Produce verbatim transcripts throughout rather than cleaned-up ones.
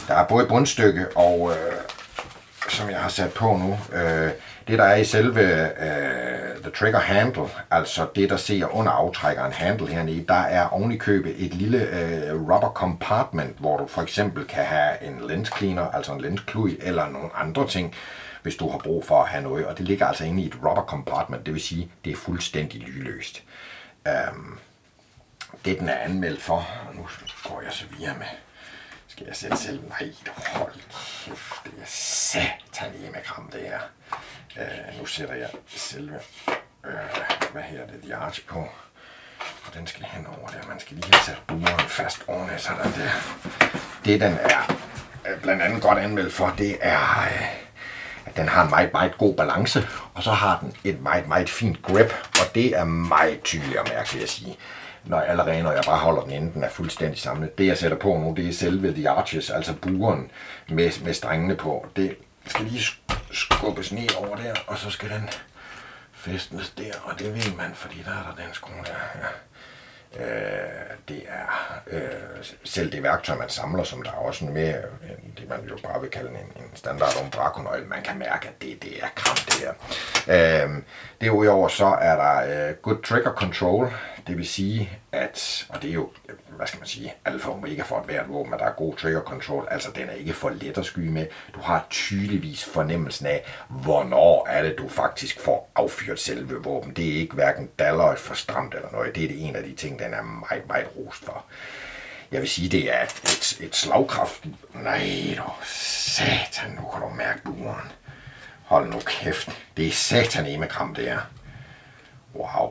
Der er både bundstykke og, øh, som jeg har sat på nu, øh, det der er i selve øh, the trigger handle, altså det der ser under aftrækkeren handle hernede, der er oven i købet et lille øh, rubber compartment, hvor du for eksempel kan have en lens cleaner, altså en lensklud eller nogle andre ting, hvis du har brug for at have noget, og det ligger altså inde i et rubber compartment, det vil sige, det er fuldstændig lydløst. Um, det den er anmeldt for, og nu går jeg så videre med, skal jeg sætte selv, nej, hold kæft, det er satanemekram det her. Uh, nu sætter jeg selve, uh, hvad her det, the arch på, og den skal hen over der, man skal lige have sat buren fast oven af sådan der. Det den er uh, blandt andet godt anmeldt for, det er, uh, at den har en meget, meget god balance, og så har den et meget, meget fint grip, og det er meget tydeligt at mærke, vil jeg sige. Når allerede, når jeg bare holder den inde, den er fuldstændig samlet. Det jeg sætter på nu, det er selve the arches, altså buren med, med strengene på. Det skal lige skubbes ned over der, og så skal den fæstnes der, og det ved man, fordi der er der den skrue der. Ja. Øh, det er øh, selv det værktøj, man samler, som der er også med, det man jo bare vil kalde en, en standard umbraconøgle, man kan mærke, at det, det er kram det her. Øh, derudover så er der øh, good trigger control, det vil sige, at, og det er jo, hvad skal man sige, alfa og omega for et hvert våben, at der er god trigger control, altså den er ikke for let at skyde med. Du har tydeligvis fornemmelsen af, hvornår er det, du faktisk får affyret selve våben. Det er ikke hverken daller for stramt eller noget, det er det en af de ting, den er meget, meget rost for. Jeg vil sige, det er et, et slagkraft. Nej dog, satan, nu kan du mærke buren. Hold nu kæft, det er satanemekram det er. Wow.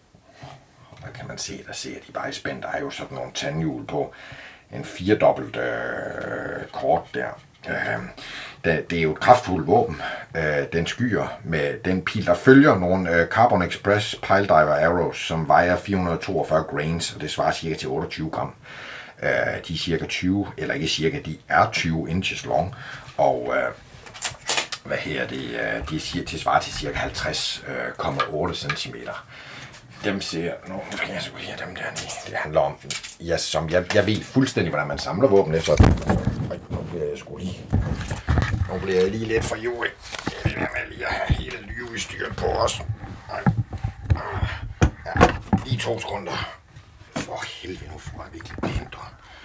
Der kan man se, der ser de bare spændt. Der er jo sådan nogle tandhjul på. En firedobbelt øh, kort der. Øh, det, det er jo et kraftfuldt våben. Øh, den skyer med den pil, der følger nogle øh, Carbon Express Piledriver Arrows, som vejer fire hundrede og toogfyrre grains, og det svarer cirka til otteogtyve gram. Øh, de er cirka tyve, eller ikke cirka, de er tyve inches long, og øh, hvad her det, øh, de siger til svarer til cirka halvtreds komma otte centimeter. Dem ser, nu skal jeg så lige have dem der nede. Det handler om, ja, som jeg, jeg ved fuldstændig, hvordan man samler våben efter. Nu bliver jeg sgu lige, nu bliver jeg lige lidt for ivrig. Jeg vil med lige at have hele lyudstyret på os. Ja, lige to sekunder. For helvede, nu får jeg virkelig pænt.